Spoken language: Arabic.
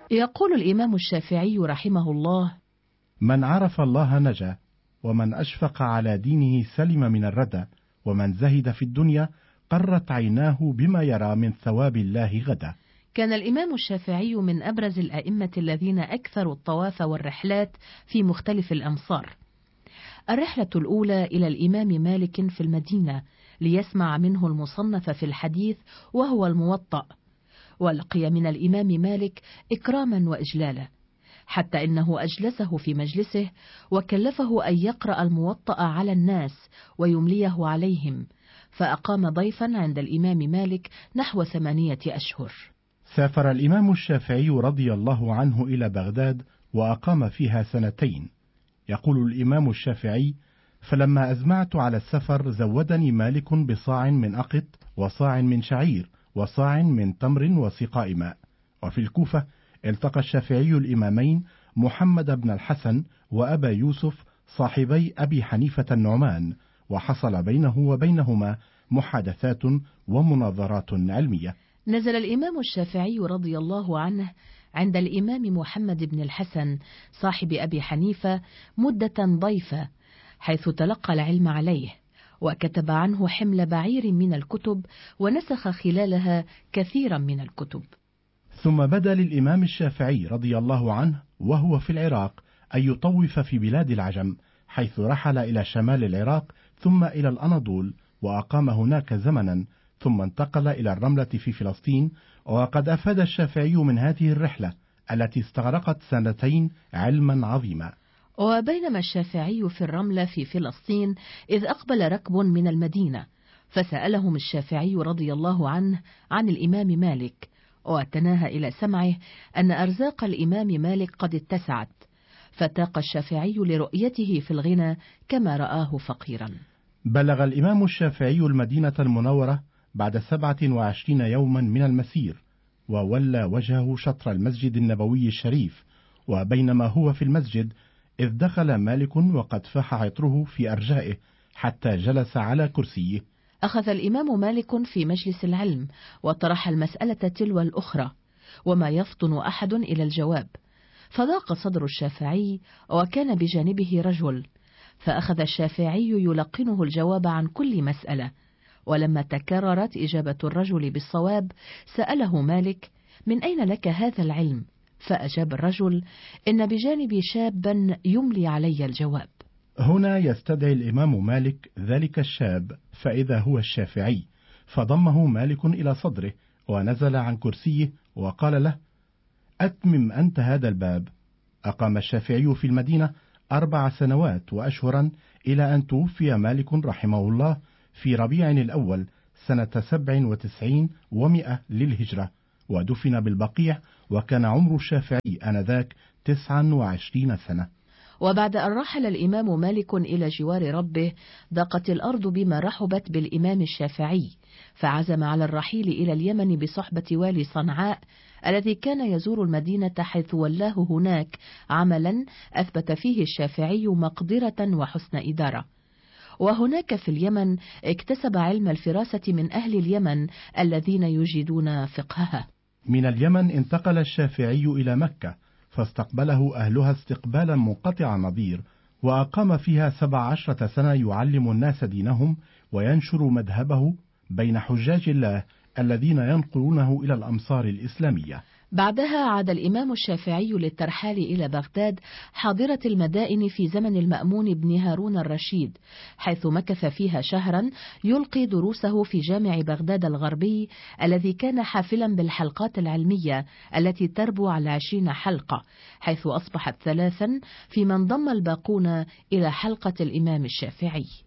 يقول الإمام الشافعي رحمه الله: من عرف الله نجا، ومن أشفق على دينه سلم من الردى، ومن زهد في الدنيا قرت عيناه بما يرى من ثواب الله غدا. كان الإمام الشافعي من أبرز الأئمة الذين أكثروا الطواف والرحلات في مختلف الأمصار. الرحلة الأولى إلى الإمام مالك في المدينة ليسمع منه المصنف في الحديث وهو الموطأ، ولقي من الإمام مالك إكراما وإجلالا، حتى إنه أجلسه في مجلسه وكلفه أن يقرأ الموطأ على الناس ويمليه عليهم، فأقام ضيفا عند الإمام مالك نحو 8 أشهر. سافر الإمام الشافعي رضي الله عنه إلى بغداد وأقام فيها 2 سنين. يقول الإمام الشافعي: فلما أزمعت على السفر زودني مالك بصاع من أقط، وصاع من شعير، وصاع من تمر، وسقاء ماء. وفي الكوفة التقى الشافعي الإمامين محمد بن الحسن وأبا يوسف صاحبي أبي حنيفة النعمان، وحصل بينه وبينهما محادثات ومناظرات علمية. نزل الإمام الشافعي رضي الله عنه عند الإمام محمد بن الحسن صاحب أبي حنيفة مدة ضيفة، حيث تلقى العلم عليه، وكتب عنه حمل بعير من الكتب، ونسخ خلالها كثيرا من الكتب. ثم بدا للإمام الشافعي رضي الله عنه وهو في العراق أن يطوف في بلاد العجم، حيث رحل إلى شمال العراق ثم إلى الأناضول، وأقام هناك زمنا، ثم انتقل إلى الرملة في فلسطين. وقد أفاد الشافعي من هذه الرحلة التي استغرقت 2 علما عظيما. وبينما الشافعي في الرملة في فلسطين إذ أقبل ركب من المدينة، فسألهم الشافعي رضي الله عنه عن الإمام مالك، وتناهى إلى سمعه أن أرزاق الإمام مالك قد اتسعت، فتاق الشافعي لرؤيته في الغنى كما رآه فقيرا. بلغ الإمام الشافعي المدينة المنورة بعد 27 يوما من المسير، وولى وجهه شطر المسجد النبوي الشريف. وبينما هو في المسجد إذ دخل مالك وقد فاح عطره في أرجائه حتى جلس على كرسيه. أخذ الإمام مالك في مجلس العلم وطرح المسألة تلو الأخرى، وما يفطن أحد إلى الجواب، فضاق صدر الشافعي، وكان بجانبه رجل، فأخذ الشافعي يلقنه الجواب عن كل مسألة. ولما تكررت إجابة الرجل بالصواب سأله مالك: من أين لك هذا العلم؟ فأجاب الرجل: إن بجانبي شابا يملي علي الجواب. هنا يستدعي الإمام مالك ذلك الشاب، فإذا هو الشافعي، فضمه مالك إلى صدره ونزل عن كرسيه وقال له: أتمم أنت هذا الباب. أقام الشافعي في المدينة 4 سنوات وأشهرا إلى أن توفي مالك رحمه الله في ربيع الأول سنة 97 و100 للهجرة، ودفن بالبقيع، وكان عمر الشافعي آنذاك 29 سنة. وبعد أن رحل الإمام مالك إلى جوار ربه ضاقت الأرض بما رحبت بالإمام الشافعي، فعزم على الرحيل إلى اليمن بصحبة والي صنعاء الذي كان يزور المدينة، حيث ولاه هناك عملا أثبت فيه الشافعي مقدرة وحسن إدارة. وهناك في اليمن اكتسب علم الفراسة من أهل اليمن الذين يجيدون فقهها. من اليمن انتقل الشافعي إلى مكة، فاستقبله أهلها استقبالا منقطع النظير، وأقام فيها 17 سنة يعلم الناس دينهم وينشر مذهبه بين حجاج الله الذين ينقلونه إلى الأمصار الإسلامية. بعدها عاد الإمام الشافعي للترحال إلى بغداد حاضرة المدائن في زمن المأمون بن هارون الرشيد، حيث مكث فيها شهرا يلقي دروسه في جامع بغداد الغربي الذي كان حافلا بالحلقات العلمية التي تربو على 20 حلقة، حيث أصبحت 3 في من ضم الباقون إلى حلقة الإمام الشافعي.